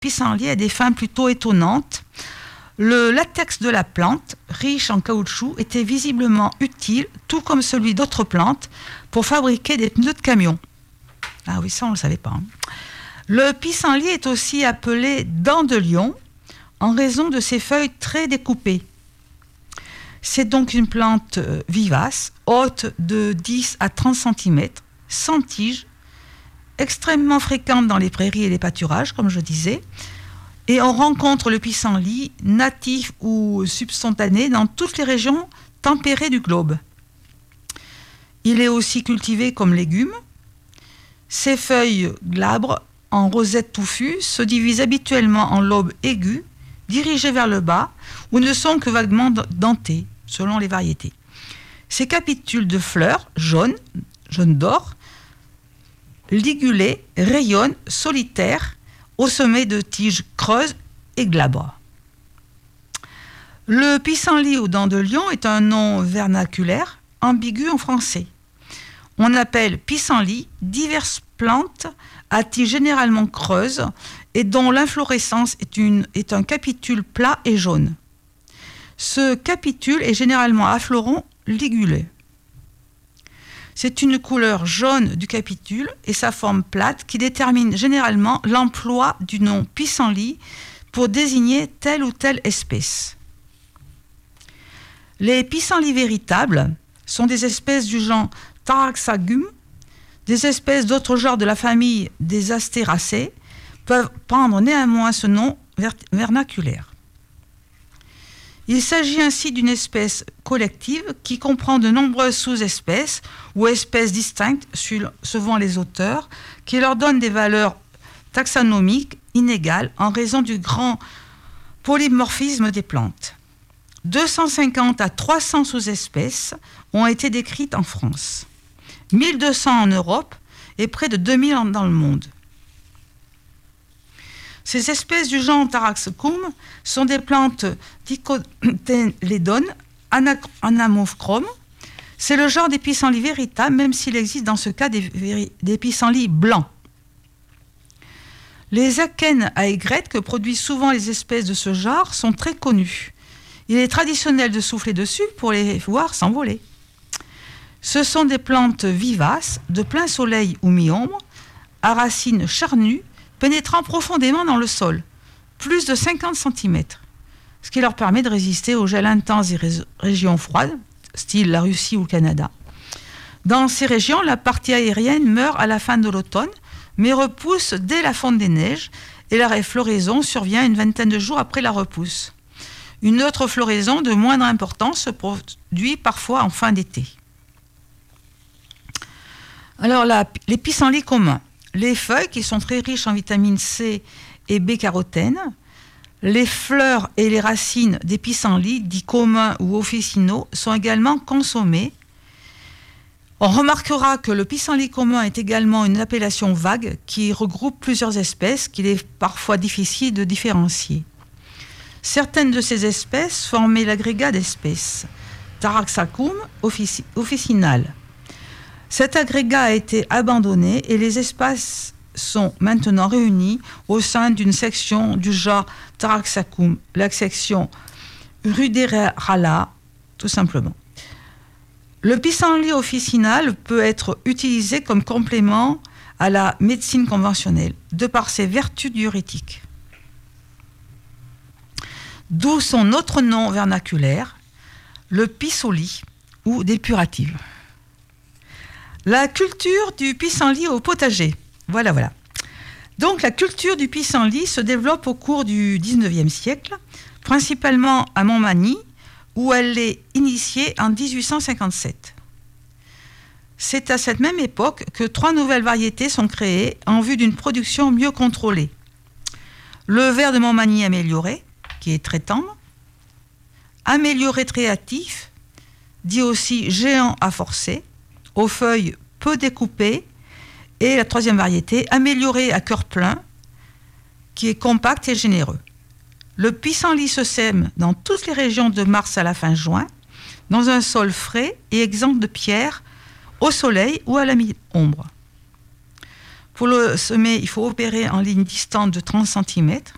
pissenlit a des fins plutôt étonnantes. Le latex de la plante, riche en caoutchouc, était visiblement utile, tout comme celui d'autres plantes, pour fabriquer des pneus de camion. Ah oui, ça on ne le savait pas. Le pissenlit est aussi appelé dent de lion, en raison de ses feuilles très découpées. C'est donc une plante vivace, haute de 10 à 30 cm, sans tige, extrêmement fréquente dans les prairies et les pâturages, comme je disais. Et on rencontre le pissenlit natif ou subspontané dans toutes les régions tempérées du globe. Il est aussi cultivé comme légume. Ses feuilles glabres, en rosette touffue, se divisent habituellement en lobes aigus, dirigés vers le bas, ou ne sont que vaguement dentés, selon les variétés. Ces capitules de fleurs, jaunes d'or, ligulées, rayonnent, solitaires, au sommet de tiges creuses et glabres. Le pissenlit aux dents de lion est un nom vernaculaire, ambigu en français. On appelle pissenlit diverses plantes à tiges généralement creuses et dont l'inflorescence est un capitule plat et jaune. Ce capitule est généralement affleurant ligulé. C'est une couleur jaune du capitule et sa forme plate qui détermine généralement l'emploi du nom pissenlit pour désigner telle ou telle espèce. Les pissenlits véritables sont des espèces du genre Taraxacum. Des espèces d'autres genres de la famille des Astéracées peuvent prendre néanmoins ce nom vernaculaire. Il s'agit ainsi d'une espèce collective qui comprend de nombreuses sous-espèces ou espèces distinctes selon les auteurs, qui leur donnent des valeurs taxonomiques inégales en raison du grand polymorphisme des plantes. 250 à 300 sous-espèces ont été décrites en France, 1200 en Europe et près de 2000 dans le monde. Ces espèces du genre Taraxacum sont des plantes dicotylédones anamochromes. C'est le genre des pissenlits véritables, même s'il existe dans ce cas des pissenlits blancs. Les akènes à aigrettes que produisent souvent les espèces de ce genre sont très connues. Il est traditionnel de souffler dessus pour les voir s'envoler. Ce sont des plantes vivaces, de plein soleil ou mi-ombre, à racines charnues, pénétrant profondément dans le sol, plus de 50 cm, ce qui leur permet de résister aux gels intenses des régions froides, style la Russie ou le Canada. Dans ces régions, la partie aérienne meurt à la fin de l'automne, mais repousse dès la fonte des neiges, et la floraison survient une vingtaine de jours après la repousse. Une autre floraison de moindre importance se produit parfois en fin d'été. Alors, les pissenlits communs. Les feuilles, qui sont très riches en vitamine C et B-carotène, les fleurs et les racines des pissenlits, dits communs ou officinaux, sont également consommées. On remarquera que le pissenlit commun est également une appellation vague qui regroupe plusieurs espèces qu'il est parfois difficile de différencier. Certaines de ces espèces formaient l'agrégat d'espèces Taraxacum officinale. Cet agrégat a été abandonné et les espèces sont maintenant réunies au sein d'une section du genre Taraxacum, la section Ruderala, tout simplement. Le pissenlit officinal peut être utilisé comme complément à la médecine conventionnelle, de par ses vertus diurétiques. D'où son autre nom vernaculaire, le pissenlit ou dépurative. La culture du pissenlit au potager. Voilà. Donc la culture du pissenlit se développe au cours du XIXe siècle, principalement à Montmagny, où elle est initiée en 1857. C'est à cette même époque que 3 nouvelles variétés sont créées en vue d'une production mieux contrôlée. Le ver de Montmagny amélioré, qui est très tendre, amélioré très hâtif, dit aussi géant à forcer, aux feuilles peu découpées, et la 3e variété, améliorée à cœur plein, qui est compact et généreux. Le pissenlit se sème dans toutes les régions de mars à la fin juin, dans un sol frais et exempt de pierres, au soleil ou à la mi-ombre. Pour le semer, il faut opérer en ligne distante de 30 cm.